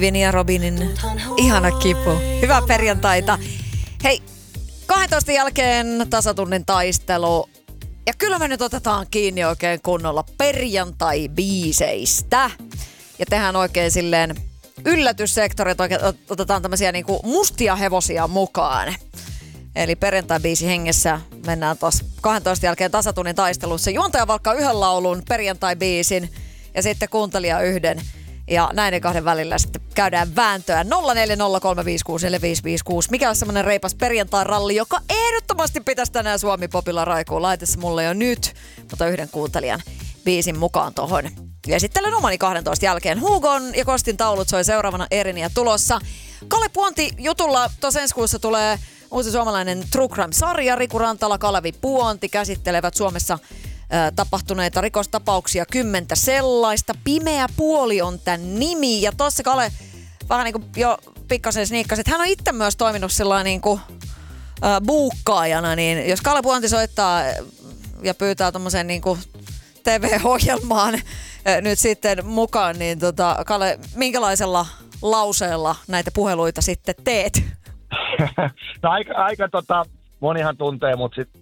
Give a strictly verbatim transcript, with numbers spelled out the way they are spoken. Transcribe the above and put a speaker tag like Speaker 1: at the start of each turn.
Speaker 1: Vini ja Robinin ihana kipu. Hyvää perjantaita. Hei, kahdentoista jälkeen tasatunnin taistelu. Ja kyllä me nyt otetaan kiinni oikein kunnolla perjantai-biiseistä. Ja tehdään oikein silleen yllätyssektori, että oikein otetaan tämmöisiä niinku mustia hevosia mukaan. Eli perjantai-biisi hengessä mennään taas kahdentoista jälkeen tasatunnin taistelussa. Juontaja valkkaa yhden laulun, perjantai-biisin ja sitten kuuntelija yhden. Ja näiden kahden välillä sitten käydään vääntöä nolla neljä nolla kolme viisi kuusi neljä viisi viisi kuusi. Mikä on semmoinen reipas perjantai-ralli, joka ehdottomasti pitäisi tänään Suomi-popilla raikuun. Laita se mulle jo nyt, mutta yhden kuuntelijan biisin mukaan tohon. Ja esittelen omani kahdentoista jälkeen. Hugon ja Kostin taulut soi seuraavana Eriniä tulossa. Kalle Puonti jutulla tuossa ensi kuussa tulee uusi suomalainen True Crime-sarja. Riku Rantala, Kalevi Puonti käsittelevät Suomessa tapahtuneita rikostapauksia, kymmentä sellaista. Pimeä puoli on tämän nimi. Ja tossa Kale vähän niin kuin jo pikkasen sniikkasi, että hän on itse myös toiminut sellainen niin kuin äh, buukkaajana. Niin jos Kalle Puonti soittaa ja pyytää tommosen niin kuin T V-ohjelmaan äh, nyt sitten mukaan, niin tota, Kalle, minkälaisella lauseella näitä puheluita sitten teet?
Speaker 2: No aika, aika tota, monihan tuntee mut sit